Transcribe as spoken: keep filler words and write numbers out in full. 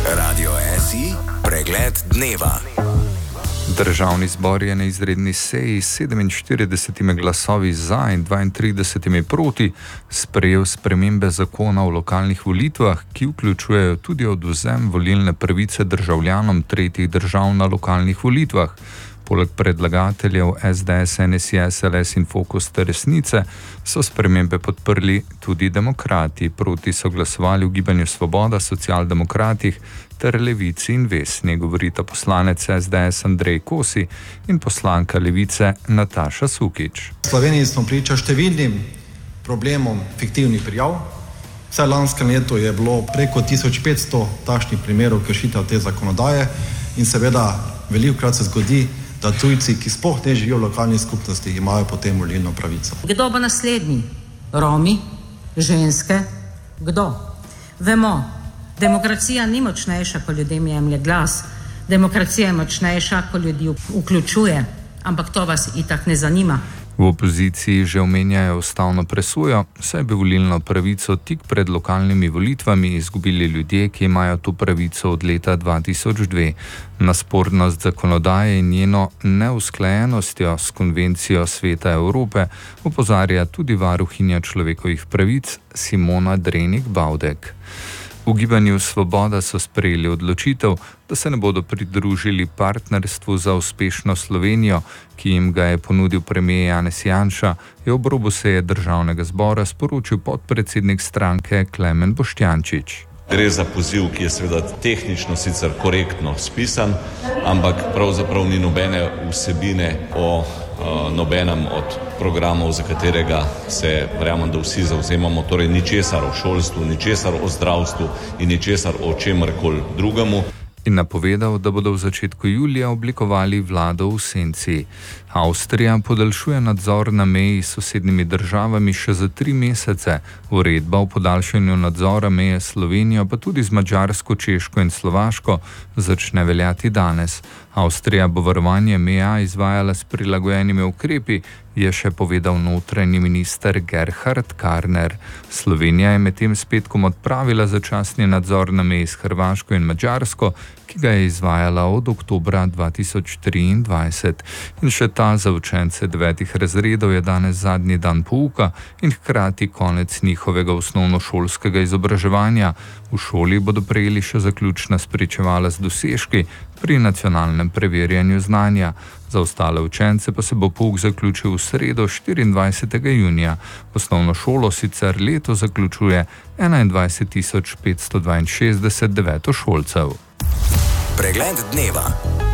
Radio S I, pregled dneva. Državni zbor je na izredni seji s sedeminštiridesetimi glasovi za in dvaintridesetimi proti sprejel spremembe zakona o lokalnih volitvah, ki vključujejo tudi odvzem volilne pravice državljanom tretjih držav na lokalnih volitvah. Poleg predlagateljev S D S, N S I, S L S in Fokus ter Resnice so spremembe podprli tudi demokrati. Proti so glasovali v Gibanju Svoboda, Socialdemokratih ter Levici in Vesni, govorita poslanec S D S Andrej Kosi in poslanka Levice Nataša Sukič. V Sloveniji smo priča številnim problemom fiktivnih prijav. Vsaj lanskem letu je bilo preko tisoč petsto takšnih primerov kršitev te zakonodaje in seveda velikokrat se zgodi, da tujci, ki sploh ne živijo v lokalnih skupnostih, imajo potem volilno pravico. Kdo bo naslednji? Romi? Ženske? Kdo? Vemo, demokracija ni močnejša, ko ljudem jemlje glas. Demokracija je močnejša, ko ljudi vključuje, ampak to vas itak ne zanima. V opoziciji že omenjajo ustavno presojo, saj bi volilno pravico tik pred lokalnimi volitvami izgubili ljudje, ki imajo to pravico od leta dva tisoč dve. Na spornost zakonodaje in njeno neusklajenostjo s konvencijo Sveta Evrope opozarja tudi varuhinja človekovih pravic Simona Drenik-Bavdek. V Gibanju Svoboda so sprejeli odločitev, da se ne bodo pridružili partnerstvu za uspešno Slovenijo, ki jim ga je ponudil premier Janez Janša, je ob robu seje državnega zbora sporočil podpredsednik stranke Klemen Boštjančič. Gre za poziv, ki je seveda tehnično sicer korektno spisan, ampak pravzaprav ni nobene vsebine o uh, nobenem od programov, za katerega se, verjamem, da vsi zavzemamo, torej ničesar o šolstvu, ničesar o zdravstvu in ničesar o čemarkoli drugemu. In napovedal, da bodo v začetku julija oblikovali vlado v senci. Avstrija podaljšuje nadzor na meji s sosednjimi državami še za tri mesece. Uredba o podaljšanju nadzora meje s Slovenijo, pa tudi z Madžarsko, Češko in Slovaško, začne veljati danes. Avstrija bo varovanje meja izvajala s prilagojenimi ukrepi, je še povedal notranji minister Gerhard Karner. Slovenija je medtem s petkom odpravila začasni nadzor na meji s Hrvaško in Madžarsko, ki ga je izvajala od oktobra dva tisoč triindvajset. In še ta za učence devetih razredov je danes zadnji dan pouka in hkrati konec njihovega osnovnošolskega izobraževanja. V šoli bodo prejeli še zaključna spričevala z dosežki pri nacionalnem preverjanju znanja. Za ostale učence pa se bo pouk zaključil v sredo štiriindvajsetega junija. Osnovno šolo sicer leto zaključuje enaindvajset tisoč petsto dvainšestdeset devetošolcev. Pregled dneva.